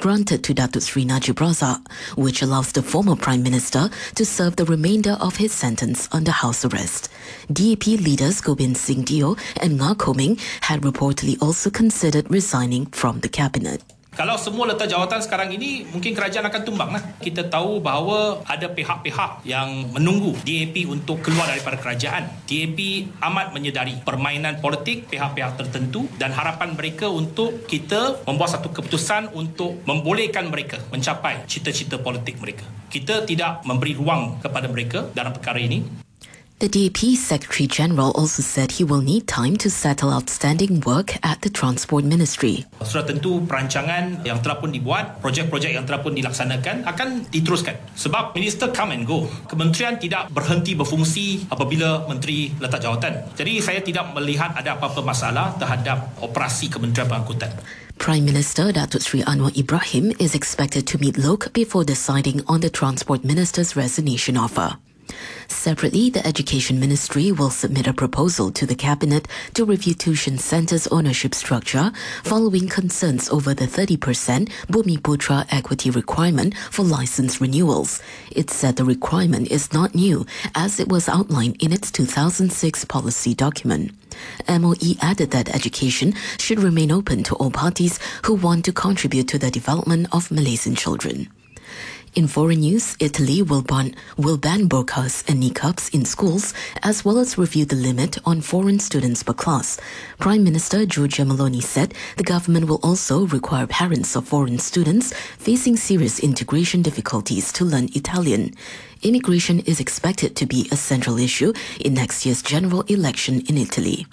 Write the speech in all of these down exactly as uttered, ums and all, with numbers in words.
granted to Datuk Seri Najib Razak, which allows the former Prime Minister to serve the remainder of his sentence under house arrest. D A P leaders Gobind Singh Dio and Nga Koming had reportedly also considered resigning from the cabinet. Kalau semua letak jawatan sekarang ini, mungkin kerajaan akan tumbang lah. Kita tahu bahawa ada pihak-pihak yang menunggu D A P untuk keluar daripada kerajaan. D A P amat menyedari permainan politik pihak-pihak tertentu dan harapan mereka untuk kita membuat satu keputusan untuk membolehkan mereka mencapai cita-cita politik mereka. Kita tidak memberi ruang kepada mereka dalam perkara ini. The D A P Secretary General also said he will need time to settle outstanding work at the Transport Ministry. Sudah tentu perancangan yang telah pun dibuat, projek-projek yang telah pun dilaksanakan akan diteruskan. Sebab minister come and go. Kementerian tidak berhenti berfungsi apabila menteri letak jawatan. Jadi saya tidak melihat ada apa-apa masalah terhadap operasi Kementerian Pengangkutan. Prime Minister Datuk Seri Anwar Ibrahim is expected to meet Lok before deciding on the Transport Minister's resignation offer. Separately, the Education Ministry will submit a proposal to the Cabinet to review tuition centres' ownership structure following concerns over the thirty percent Bumiputra equity requirement for licence renewals. It said the requirement is not new, as it was outlined in its two thousand six policy document. M O E added that education should remain open to all parties who want to contribute to the development of Malaysian children. In foreign news, Italy will ban, will ban burqas and niqabs in schools, as well as review the limit on foreign students per class. Prime Minister Giorgia Meloni said the government will also require parents of foreign students facing serious integration difficulties to learn Italian. Immigration is expected to be a central issue in next year's general election in Italy.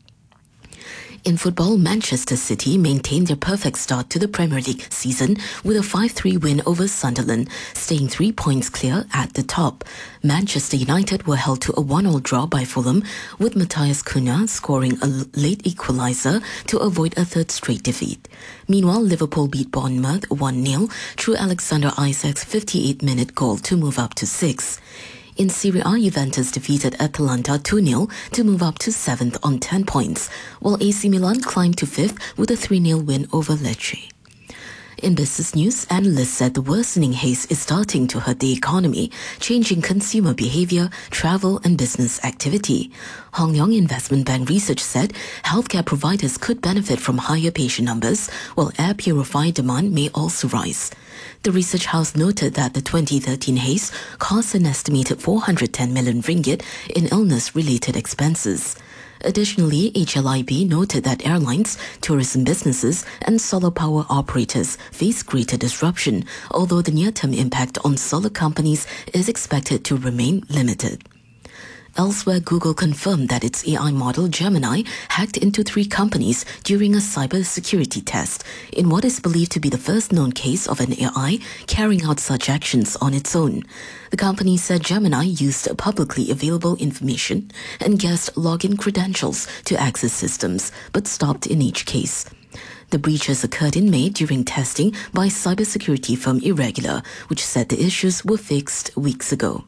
In football, Manchester City maintained their perfect start to the Premier League season with a five three win over Sunderland, staying three points clear at the top. Manchester United were held to a one all draw by Fulham, with Matthias Cunha scoring a late equaliser to avoid a third straight defeat. Meanwhile, Liverpool beat Bournemouth one nil through Alexander Isak's fifty-eight minute goal to move up to six. In Serie A, Juventus defeated Atalanta two nil to move up to seventh on ten points, while A C Milan climbed to fifth with a three nil win over Lecce. In business news, analysts said the worsening haze is starting to hurt the economy, changing consumer behavior, travel and business activity. Hong Leong Investment Bank research said healthcare providers could benefit from higher patient numbers, while air purifier demand may also rise. The research house noted that the twenty thirteen haze cost an estimated four hundred ten million ringgit in illness-related expenses. Additionally, H L I B noted that airlines, tourism businesses and solar power operators face greater disruption, although the near-term impact on solar companies is expected to remain limited. Elsewhere, Google confirmed that its A I model Gemini hacked into three companies during a cybersecurity test, in what is believed to be the first known case of an A I carrying out such actions on its own. The company said Gemini used publicly available information and guessed login credentials to access systems, but stopped in each case. The breaches occurred in May during testing by cybersecurity firm Irregular, which said the issues were fixed weeks ago.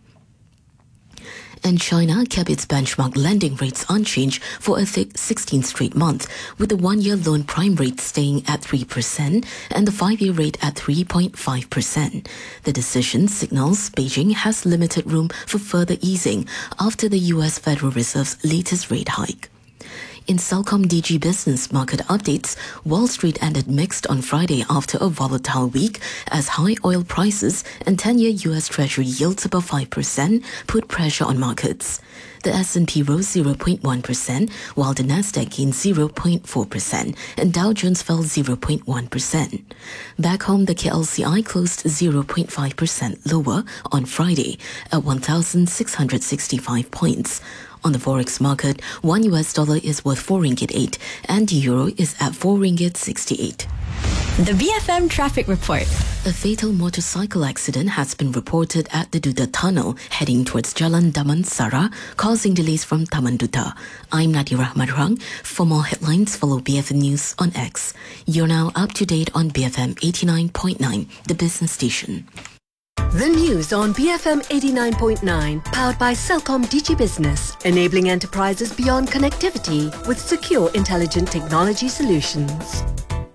And China kept its benchmark lending rates unchanged for a sixteenth straight month, with the one-year loan prime rate staying at three percent and the five-year rate at three point five percent. The decision signals Beijing has limited room for further easing after the U S Federal Reserve's latest rate hike. In Celcom D G business market updates, Wall Street ended mixed on Friday after a volatile week as high oil prices and ten-year U S Treasury yields above five percent put pressure on markets. The S and P rose zero point one percent, while the Nasdaq gained zero point four percent and Dow Jones fell zero point one percent. Back home, the K L C I closed zero point five percent lower on Friday at one thousand six hundred sixty-five points. On the forex market, one U S dollar is worth four ringgit eight and the euro is at four ringgit sixty-eight. The B F M Traffic Report. A fatal motorcycle accident has been reported at the Duta Tunnel heading towards Jalan Damansara, causing delays from Taman Duta. I'm Nadia Rahmat. For more headlines, follow B F M News on X. You're now up to date on B F M eighty-nine point nine, the business station. The news on B F M eighty-nine point nine, powered by Celcom D G Business, enabling enterprises beyond connectivity with secure, intelligent technology solutions.